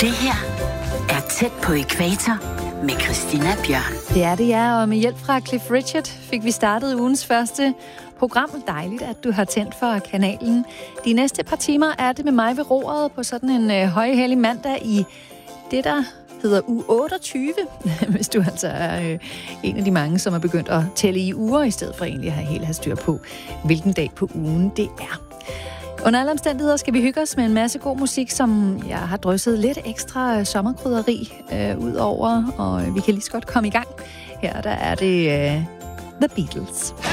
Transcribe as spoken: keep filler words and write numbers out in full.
Det her er Tæt på ækvator med Christina Bjørn. Det er det, ja, og med hjælp fra Cliff Richard fik vi startet ugens første program. Dejligt, at du har tændt for kanalen. De næste par timer er det med mig ved roret på sådan en øh, højhellig mandag i det, der hedder uge otteogtyve, hvis du altså er øh, en af de mange, som er begyndt at tælle i uger, i stedet for egentlig at have helt have styr på, hvilken dag på ugen det er. Under alle omstændigheder skal vi hygge os med en masse god musik, som jeg har drysset lidt ekstra sommerkrydderi øh, ud over, og vi kan lige så godt komme i gang. Her der er det øh, The Beatles.